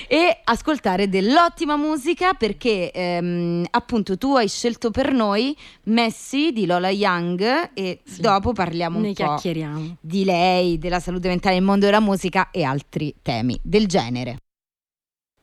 e ascoltare dell'ottima musica, perché appunto tu hai scelto per noi Messi di Lola Young e dopo parliamo un po' chiacchieriamo di lei, della salute mentale, il mondo della musica e altri temi del genere.